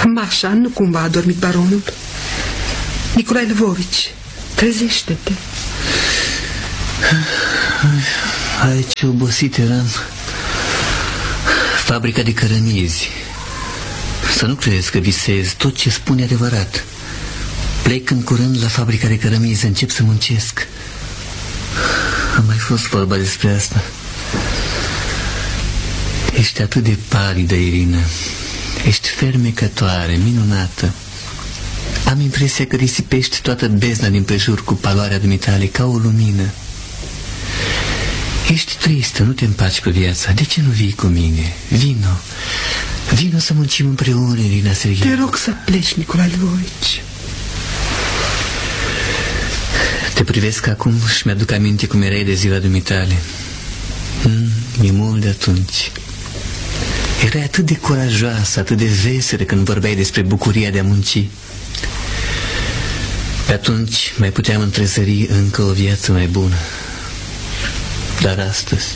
Mașa, nu cumva a dormit baronul? Nicolae Lvovici, trezește-te. Ai, ce obosit eram. Fabrica de cărămizi. Să nu crezi că visez, tot ce spune adevărat. Plec în curând la fabrica de cărămizi, încep să muncesc. A mai fost vorba despre asta. Ești atât de palidă, Irina. Ești fermecătoare, minunată. Am impresia că risipești toată bezna din prejur cu paloarea dumitale ca o lumină. Ești tristă, nu te împaci cu viața. De ce nu vii cu mine? Vino. Vino să muncim împreună, Irina Sergheievna. Te rog să pleci, Nicolae Lvovici. Te privesc acum și mi-aduc aminte cum erai de ziua dumitale. E mult de atunci. Erai atât de curajoasă, atât de veselă când vorbeai despre bucuria de a munci. Pe atunci mai puteam întrezări încă o viață mai bună. Dar astăzi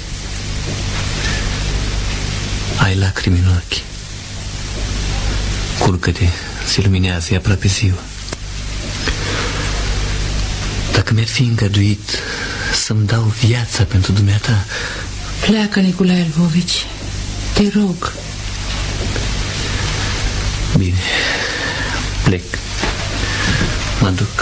ai lacrimi în ochi. Culcă-te, se luminează, e aproape ziua. Dacă mi-ar fi îngăduit să-mi dau viața pentru dumneata... Pleacă, Nicolae Lvovici, te rog. Bine, plec. Mă duc.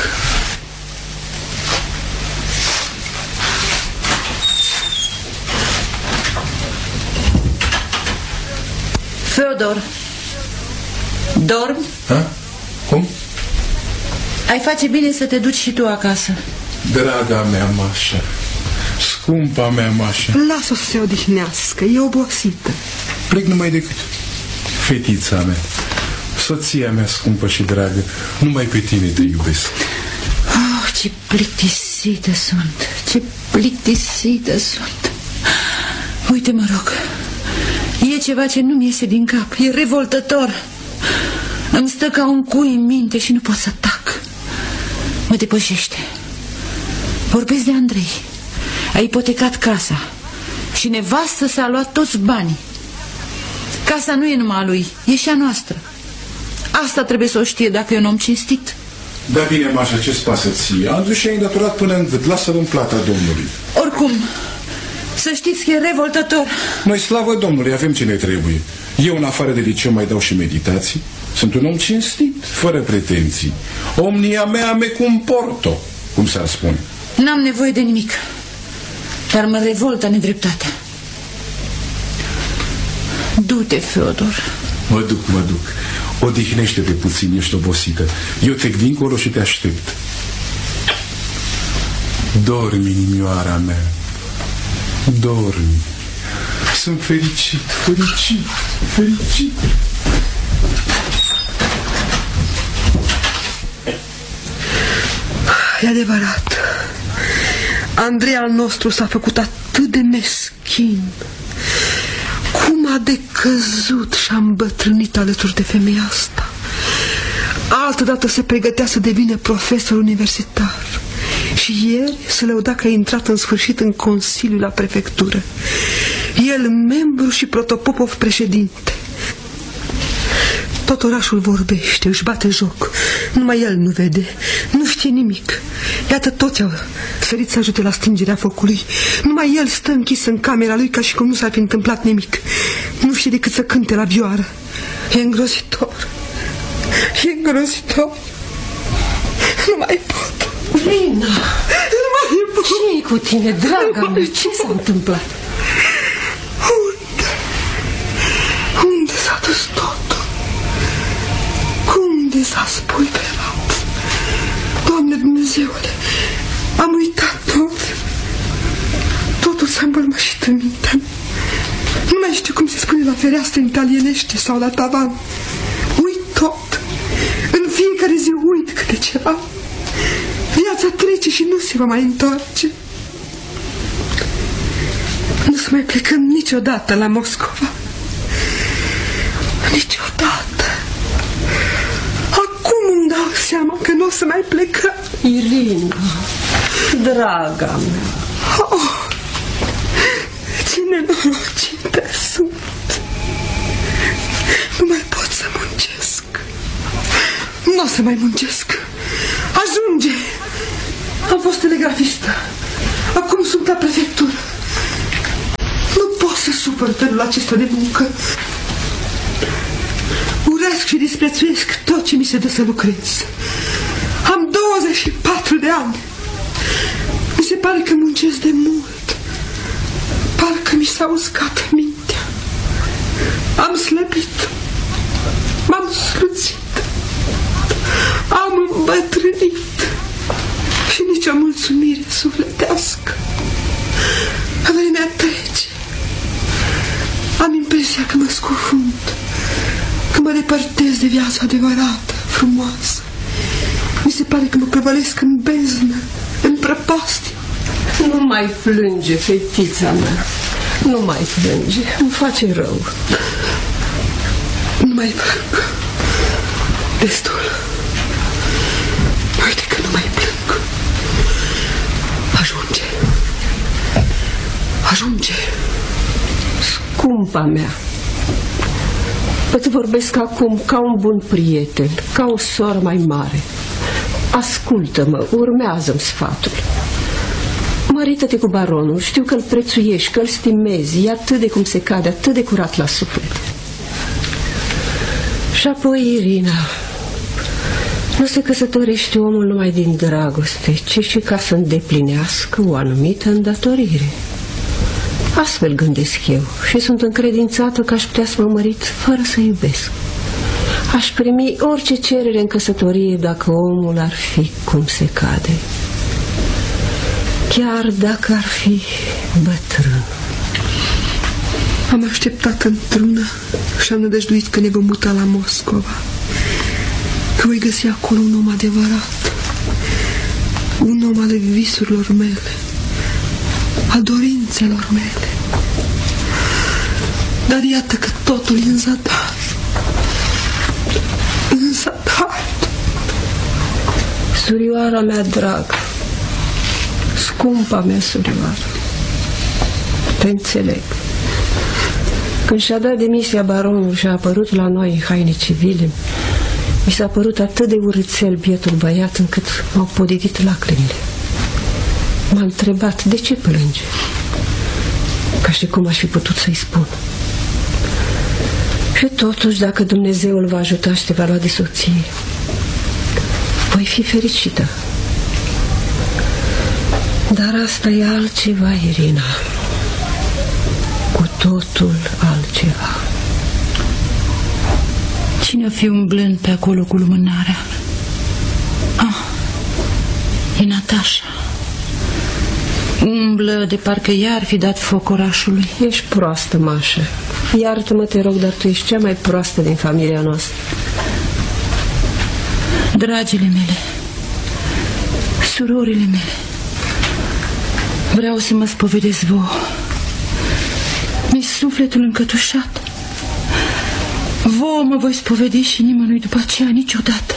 Feodor, dormi? Ha? Cum? Ai face bine să te duci și tu acasă. Draga mea Mașa, scumpa mea Mașa. Lasă-o să se odihnească, e obosită. Plec numai decât. Fetița mea, soția mea scumpă și dragă, numai pe tine te iubesc. Oh, ce plictisită sunt, ce plictisită sunt. Uite, mă rog, e ceva ce nu-mi iese din cap, e revoltător. Îmi stă ca un cui în minte și nu pot să tac. Mă depășește. Vorbesc de Andrei. A ipotecat casa și nevastă s-a luat toți banii. Casa nu e numai a lui, e și a noastră. Asta trebuie să o știe dacă e un om cinstit. Da bine, Mașa, ce-ți pasă ție? Andrei și-a îndatorat până în gât, lasă-l în plata Domnului. Oricum, să știți că e revoltător. Noi, slavă Domnului, avem ce ne trebuie. Eu, în afară de liceu, mai dau și meditații. Sunt un om cinstit, fără pretenții. Omnia mea me comporto, cum s-ar spune. N-am nevoie de nimic, dar mă revoltă nedreptatea. Du-te, Feodor. Mă duc. Odihnește-te puțin, ești obosită. Eu trec dincolo și te aștept. Dormi, inimioara mea. Dormi. Sunt fericit. E adevărat. Andrei al nostru s-a făcut atât de meschin. Cum a decăzut și-a îmbătrânit alături de femeia asta. Altădată se pregătea să devină profesor universitar și ieri se lăuda că a intrat în sfârșit în consiliul la prefectură. El membru și Protopopov președinte. Tot orașul vorbește, își bate joc. Numai el nu vede, nu știe nimic. Iată, toți au sărit să ajute la stingerea focului. Numai el stă închis în camera lui ca și cum nu s-ar fi întâmplat nimic. Nu știe decât să cânte la vioară. E îngrozitor. Nu mai pot. Lina, nu mai pot. Ce-i cu tine, draga mea? Ce s-a întâmplat? Unde s-a dus totul? Unde s-a spulberat? Doamne Dumnezeule, am uitat tot. Totul s-a îmbălmășit în mintea mea. Nu mai știu cum se spune la fereastră în italienește sau la tavan. Uit tot. În fiecare zi uit câte ceva. Viața trece și nu se va mai întoarce. Nu să mai plecăm niciodată la Moscova. Niciodată. Acum îmi dau seama că nu o să mai plecăm. Irina, draga mea. Oh, ce nenorocită sunt. Nu mai pot să muncesc. să mai muncesc. Ajunge! Am fost telegrafistă. Acum sunt la prefectură. Nu pot să supăr felul acesta de muncă. Urăsc și disprețuiesc tot ce mi se dă să lucrez. Am 24 de ani. Mi se pare că muncesc de mult. Parcă mi s-a uscat mintea. Am slăbit. M-am sluțit. Am îmbătrânit. Și nicio mulțumire sufletească. Vremea trece. Am impresia că mă scufund, că mă depărtez de viața adevărată, frumoasă. Mi se pare că mă prăvălesc în beznă, în prăpastie. Nu mai plânge, fetița mea. Nu mai plânge, îmi face rău. Nu mai plâng. Destul. Uite că nu mai plâng. Ajunge. Ajunge. Scumpa mea, îți vorbesc acum ca un bun prieten, ca o soră mai mare. Ascultă-mă, urmează-mi sfatul. Mărită-te cu baronul, știu că îl prețuiești, că îl stimezi, e atât de cum se cade, atât de curat la suflet. Și apoi, Irina, nu se căsătorește omul numai din dragoste, ci și ca să îndeplinească o anumită îndatorire. Astfel gândesc eu și sunt încredințată că aș putea să mă mărit fără să iubesc. Aș primi orice cerere în căsătorie dacă omul ar fi cum se cade. Chiar dacă ar fi bătrân. Am așteptat într-una și am nădăjduit că ne vom muta la Moscova, că voi găsi acolo un om adevărat, un om al visurilor mele, al dorințelor mele. Dar iată că totul e în zadar. În zadar. Surioara mea dragă, scumpa mea surioară, te înțeleg. Când și-a dat demisia baronul și a apărut la noi în haine civile, mi s-a părut atât de urâțel bietul băiat încât m-au podidit lacrimile. M-a întrebat de ce plânge, ca și cum aș fi putut să-i spun. Și totuși, dacă Dumnezeu îl va ajuta și te va lua de soție, voi fi fericită. Dar asta e altceva, Irina. Cu totul altceva. Cine-o fi umblând pe acolo cu lumânarea? Ah, e Natasha. Umblă de parcă i-ar fi dat foc orașului. Ești proastă, Mașa. Iartă-mă, te rog, dar tu ești cea mai proastă din familia noastră. Dragile mele, surorile mele, vreau să mă spovedesc vouă. Mi-e sufletul încătușat. Vouă mă voi spovedi și nimănui după aceea niciodată.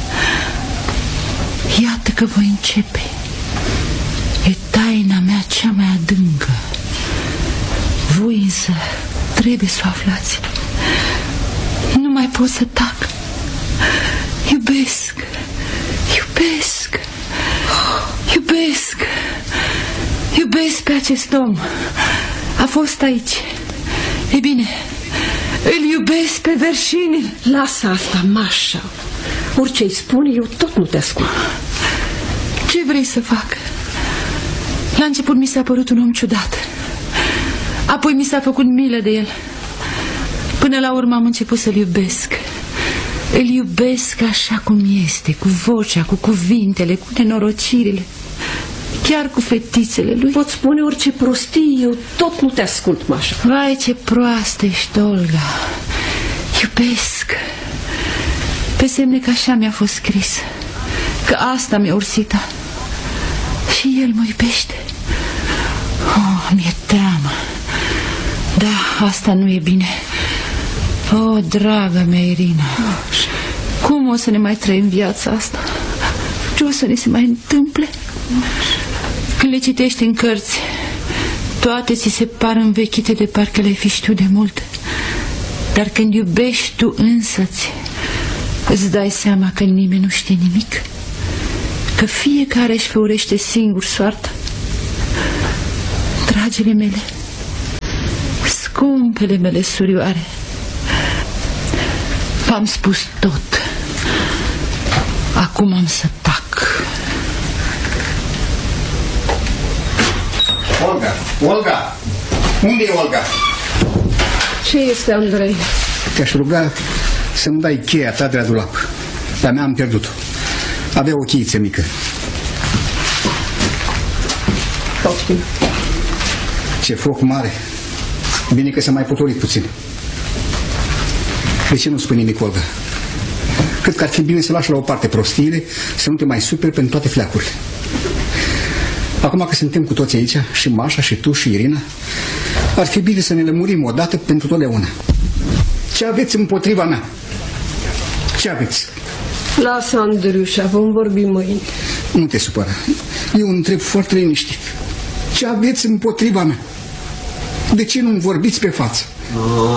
Iată că voi începe. E taina mea cea mai adâncă. Voi însă trebuie să o aflați. Nu mai pot să tac. Iubesc, iubesc, iubesc, iubesc pe acest om. A fost aici. E bine, îl iubesc pe Verșinin. Lasă asta, Mașa. Orice-i spune, eu tot nu te ascult. Ce vrei să fac? La început mi s-a părut un om ciudat. Apoi mi s-a făcut milă de el. Până la urmă am început să-l iubesc. Îl iubesc așa cum este, cu vocea, cu cuvintele, cu nenorocirile, chiar cu fetițele lui. Pot spune orice prostie, eu tot nu te ascult, Mașa. Vai, ce proastă ești, Olga. Iubesc. Pe semne că așa mi-a fost scris, că asta mi-a ursita. Și el mă iubește. Oh, mi-e teamă. Da, asta nu e bine. Oh, dragă mea Irina, cum o să ne mai trăim viața asta? Ce o să ne se mai întâmple? Când le citești în cărți, toate ți se par învechite de parcă le-ai fi știut de mult. Dar când iubești tu însăți, Îți dai seama că nimeni nu știe nimic? Că fiecare își făurește singur soarta? Dragile mele, scumpele mele surioare, v-am spus tot. Acum am să tac. Olga! Unde e Olga? Ce este, Andrei? Te-aș ruga să-mi dai cheia ta de la dulap. Pe-a mea am pierdut-o. Avea o cheiță mică. Poftim. Ce foc mare. Bine că s-a mai potolit puțin. De ce nu spui nimic, Olga? Cred că ar fi bine să lași la o parte prostiile, să nu te mai superi pentru toate fleacurile. Acum că suntem cu toți aici, și Mașa, și tu, și Irina, ar fi bine să ne lămurim odată pentru totdeauna. Ce aveți împotriva mea? Ce aveți? Lasă, Andriușa, vom vorbi mâine. Nu te supăra. Eu întreb foarte liniștit. Ce aveți împotriva mea? De ce nu-mi vorbiți pe față?